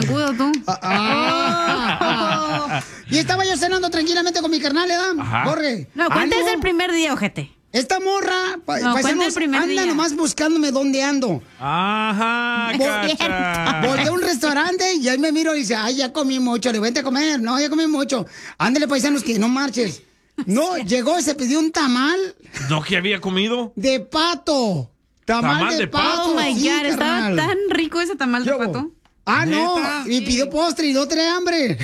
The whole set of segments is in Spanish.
zancudo tú. Y estaba yo cenando tranquilamente con mi carnal, ¿verdad? Jorge. No, cuéntese el primer día, ojete. Esta morra, cuenta el primer anda día. nomás buscándome dónde ando. Ajá, Cacha. Volteé a un restaurante y ahí me miro y dice, ay, ya comí mucho, le vente a comer. No, ya comí mucho. Ándale, paisanos, que no marches. No, llegó y se pidió un tamal ¿No que había comido? de pato. Tamal de pato. Oh my sí, God, estaba carnal. tan rico ese tamal de ¿Qué hubo? pato. Ah, no, ¿Neta? y pidió postre y no trae hambre.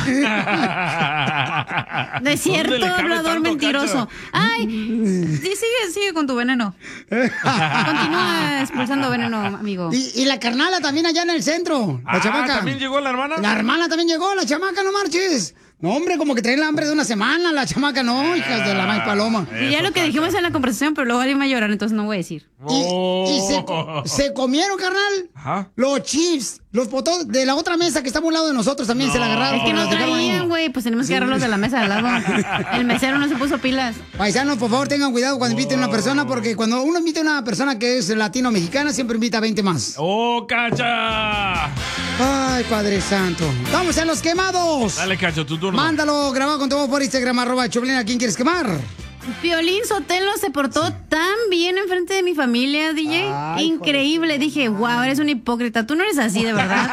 No es cierto, ¿Dónde le cabe hablador tanto, mentiroso. Cacha? Ay, sí, sigue con tu veneno. Continúa expulsando veneno, amigo. Y la carnala también allá en el centro, la chamaca. ¿también llegó la hermana? La hermana también llegó, la chamaca, no marches. No, hombre, como que trae el hambre de una semana, la chamaca, no, hijas de la maíz paloma. Y ya lo que dijimos en la conversación, pero luego alguien va a llorar, entonces no voy a decir. Y se comieron, carnal, Ajá. los chips, los potos de la otra mesa que está a un lado de nosotros también se la agarraron. Es que no los dejaron ahí. traían, güey, pues tenemos que agarrarlos de la mesa de al lado. El mesero no se puso pilas. Paisanos, por favor, tengan cuidado cuando inviten a una persona, porque cuando uno invita a una persona que es latino-mexicana, siempre invita a 20 más. ¡Oh, Cacha! Ay, Padre Santo. ¡Vamos a los quemados! Dale, Cacha, tu turno. Mándalo grabado con tu voz por Instagram, @Choplin. ¿A quién quieres quemar? Piolín Sotelo se portó tan bien enfrente de mi familia, DJ. Ay, increíble. Dije, wow, eres un hipócrita. Tú no eres así, de verdad.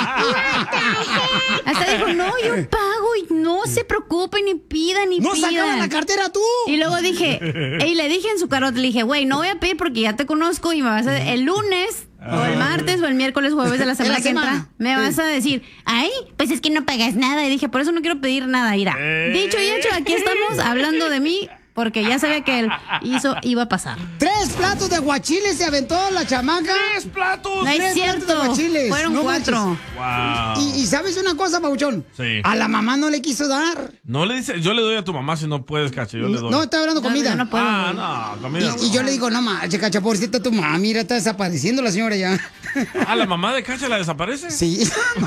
Hasta dijo, no, yo pago y no se preocupen, ni pidan, ni ¡No pidan. sacabas la cartera tú! Y luego dije, y le dije en su carota, le dije, güey, no voy a pedir porque ya te conozco y me vas a el lunes o el martes o el miércoles, jueves de la semana que entra, me vas a decir, ay, pues es que no pagas nada. Y dije, por eso no quiero pedir nada, Ira. Dicho y hecho, aquí estamos hablando de mí porque ya sabía que él iba a pasar. 3 platos de guachiles se aventó la chamaca. ¡3 platos! No es 3 platos de cierto, guachiles. fueron No 4. ¡Wow! Y ¿sabes una cosa, Pauchón? Sí. A la mamá no le quiso dar. No le dice, yo le doy a tu mamá si no puedes, Cacha, yo le doy. No, está hablando comida. yo no puedo. no, comida. Y yo le digo, no manches, cacha, pobrecita tu mamá, mira, está desapareciendo la señora ya. ¿La mamá de Cacha la desaparece? Sí.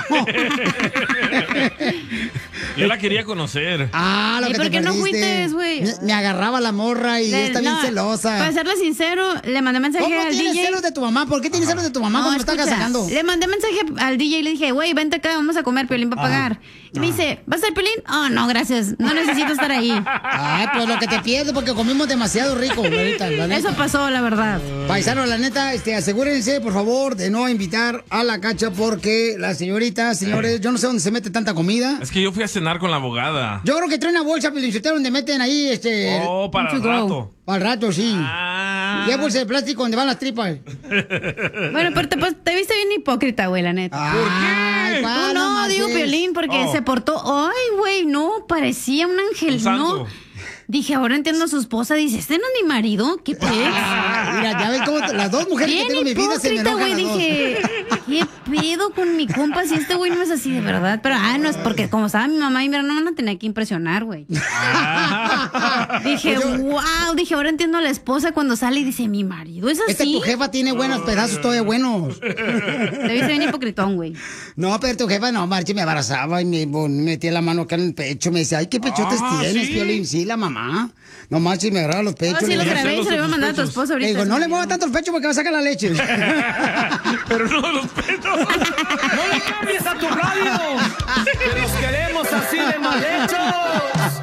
Yo la quería conocer. Lo ¿Y que por te qué no perdiste. fuiste, güey? Me agarraba la morra y está bien celosa. Para serle sincero, le mandé mensaje ¿Cómo al tienes DJ. celos de tu mamá? ¿Por qué tienes celos de tu mamá cuando me está escucha, sacando? Le mandé mensaje al DJ y le dije, güey, vente acá, vamos a comer, Piolín va a pagar. Y me dice, ¿vas a ser Piolín? Oh, no, gracias, no necesito estar ahí. Ay, pues lo que te pierdes porque comimos demasiado rico, la neta. Eso pasó, la verdad. Paisano, la neta, asegúrense, por favor, de no invitar a la Cacha porque la señorita, señores, yo no sé dónde se mete tanta comida. Es que yo fui a cenar con la abogada. Yo creo que trae una bolsa, Pelincotero, donde meten ahí, Oh, para el rato. Para el rato, sí. Y hay bolsa de plástico donde van las tripas. Bueno, pero te viste bien hipócrita, güey, la neta. ¿Por qué? Tú no, digo Piolín, porque se portó. Ay, güey, no, parecía un ángel, Un santo. no. Dije, ahora entiendo a su esposa. Dice, ¿este no es mi marido? ¿Qué pex? Mira, ya ves cómo las dos mujeres que tengo en mi vida se me enojan güey, las dos. dije, ¿qué pedo con mi compa si este güey no es así de verdad? Pero, no es porque como sabe mi mamá y mi hermana no van a tener que impresionar, güey. Dije, wow, dije, ahora entiendo a la esposa cuando sale y dice, mi marido es así. Tu jefa tiene buenos pedazos todavía buenos. Te viste bien hipocritón, güey. No, pero tu jefa no, marche, me abrazaba y me metía la mano acá en el pecho. Me decía, ay, qué pechotes tienes, ¿sí? Piolín. Sí, la mamá. No marche, me agarraba los pechos. Sí, lo le decía, grabé y se lo iba a mandar a tu esposa ahorita. le digo, no le mueva tanto el pecho porque va a sacar la leche. Pero no los pelos. ¡No le cambies a tu radio! ¡Que nos queremos así de mal hechos!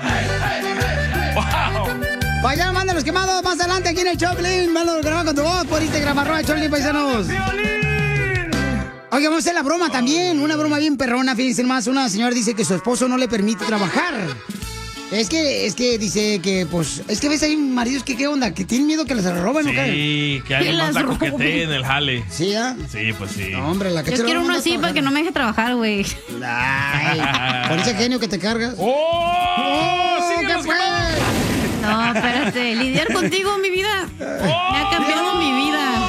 ¡Wow! Vaya, manda los quemados más adelante aquí en el Choplin. Mándalo grabado con tu voz por Instagram, @Choplin, paisanos. Oye, vamos a hacer la broma también. Una broma bien perrona, fíjense más. Una señora dice que su esposo no le permite trabajar. Es que dice que, pues, es que ves ahí maridos que, ¿qué onda? Que tienen miedo que les roben, ¿o qué? Sí, que alguien más la coquetee en el jale. ¿Sí, Sí, pues sí. No, hombre, la que Yo quiero uno así para que no me deje trabajar, güey. Ay, con ese genio que te cargas. ¡Oh! ¿Qué fue? No, espérate. Lidiar contigo, mi vida. Me ha cambiado mi vida.